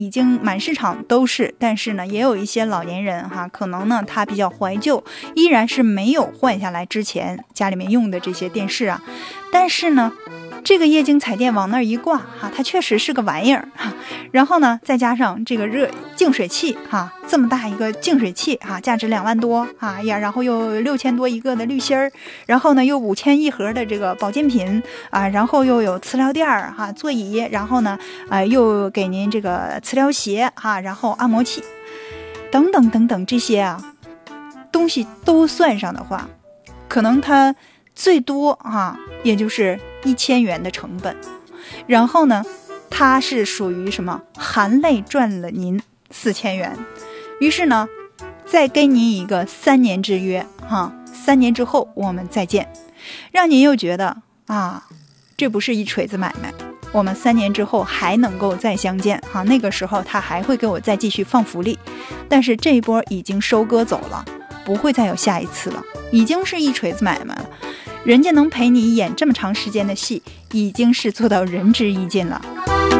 已经满市场都是，但是呢，也有一些老年人哈，可能呢他比较怀旧，依然是没有换下来之前家里面用的这些电视啊，但是呢，这个液晶彩电往那儿一挂哈，它确实是个玩意儿哈。然后呢，再加上这个净水器哈，这么大一个净水器哈，价值2万多啊呀，然后又6000多一个的滤芯儿，然后呢又5000一盒的这个保健品啊，然后又有磁疗垫哈、座椅，然后呢又给您这个磁疗鞋哈，然后按摩器等等等等这些啊东西都算上的话，可能它最多啊也就是1000元的成本，然后呢它是属于什么含泪赚了您4000元，于是呢再给您一个3年之约哈，3年之后我们再见，让您又觉得啊这不是一锤子买卖，我们3年之后还能够再相见哈，那个时候他还会给我再继续放福利，但是这一波已经收割走了，不会再有下一次了，已经是一锤子买卖了，人家能陪你演这么长时间的戏，已经是做到仁至义尽了。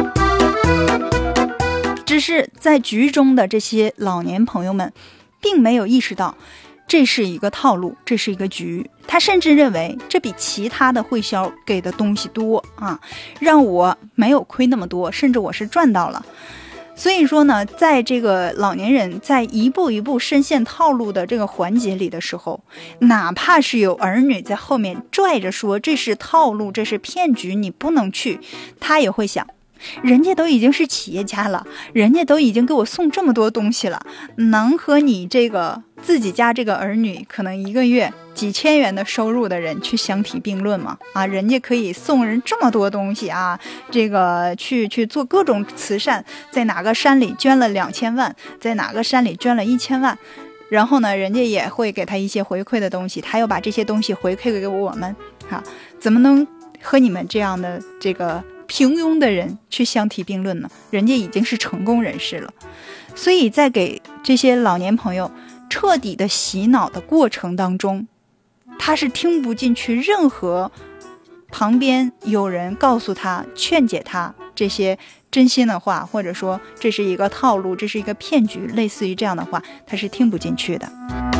只是在局中的这些老年朋友们并没有意识到这是一个套路，这是一个局，他甚至认为这比其他的会销给的东西多啊，让我没有亏那么多，甚至我是赚到了。所以说呢，在这个老年人在一步一步深陷套路的这个环节里的时候，哪怕是有儿女在后面拽着说这是套路，这是骗局，你不能去，他也会想，人家都已经是企业家了，人家都已经给我送这么多东西了，能和你这个自己家这个儿女可能一个月几千元的收入的人去相提并论吗？啊，人家可以送人这么多东西啊，这个去做各种慈善，在哪个山里捐了2000万，在哪个山里捐了1000万，然后呢，人家也会给他一些回馈的东西，他又把这些东西回馈给我们啊，怎么能和你们这样的这个平庸的人去相提并论呢？人家已经是成功人士了。所以在给这些老年朋友彻底的洗脑的过程当中，他是听不进去任何旁边有人告诉他劝解他这些真心的话，或者说这是一个套路，这是一个骗局，类似于这样的话他是听不进去的。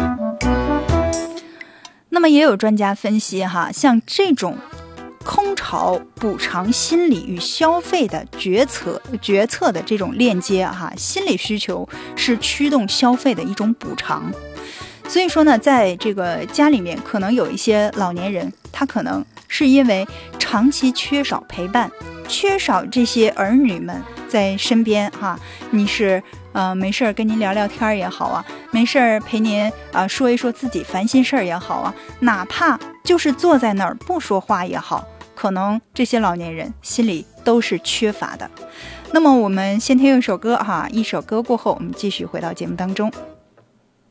那么也有专家分析哈，像这种空巢补偿心理与消费的决策的这种链接哈，心理需求是驱动消费的一种补偿。所以说呢，在这个家里面可能有一些老年人，他可能是因为长期缺少陪伴，缺少这些儿女们在身边哈，你是没事跟您聊聊天也好啊，没事陪您说一说自己烦心事儿也好啊，哪怕就是坐在那儿不说话也好，可能这些老年人心里都是缺乏的。那么我们先听一首歌哈，一首歌过后我们继续回到节目当中。